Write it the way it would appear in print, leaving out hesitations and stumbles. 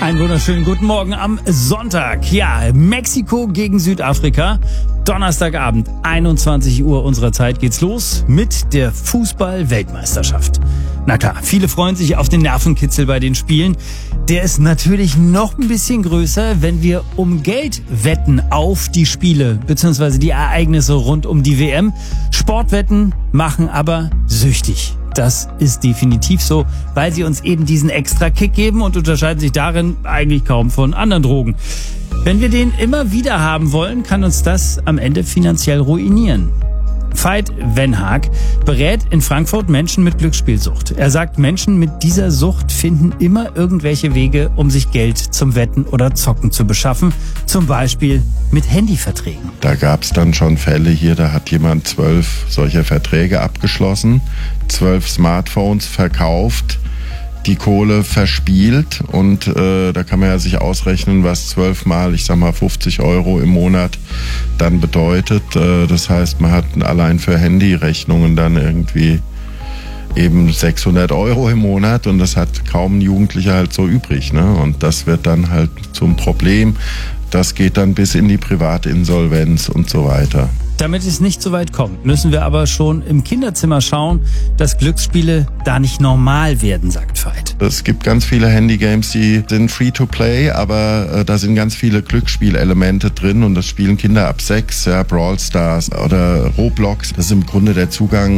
Einen wunderschönen guten Morgen am Sonntag. Ja, Mexiko gegen Südafrika. Donnerstagabend, 21 Uhr unserer Zeit geht's los mit der Fußball-Weltmeisterschaft. Na klar, viele freuen sich auf den Nervenkitzel bei den Spielen. Der ist natürlich noch ein bisschen größer, wenn wir um Geld wetten auf die Spiele bzw. die Ereignisse rund um die WM. Sportwetten machen aber süchtig. Das ist definitiv so, weil sie uns eben diesen extra Kick geben und unterscheiden sich darin eigentlich kaum von anderen Drogen. Wenn wir den immer wieder haben wollen, kann uns das am Ende finanziell ruinieren. Veit Wenhaag berät in Frankfurt Menschen mit Glücksspielsucht. Er sagt, Menschen mit dieser Sucht finden immer irgendwelche Wege, um sich Geld zum Wetten oder Zocken zu beschaffen. Zum Beispiel mit Handyverträgen. Da gab es dann schon Fälle hier, da hat jemand 12 solcher Verträge abgeschlossen, 12 Smartphones verkauft, die Kohle verspielt und da kann man ja sich ausrechnen, was 12 mal, ich sag mal 50 € im Monat dann bedeutet. Das heißt, man hat allein für Handyrechnungen dann irgendwie eben 600 € im Monat und das hat kaum ein Jugendlicher halt so übrig, ne? Und das wird dann halt zum Problem. Das geht dann bis in die Privatinsolvenz und so weiter. Damit es nicht so weit kommt, müssen wir aber schon im Kinderzimmer schauen, dass Glücksspiele da nicht normal werden, sagt Veit. Es gibt ganz viele Handygames, die sind free-to-play, aber da sind ganz viele Glücksspielelemente drin und das spielen Kinder ab 6, ja, Brawl Stars oder Roblox. Das ist im Grunde der Zugang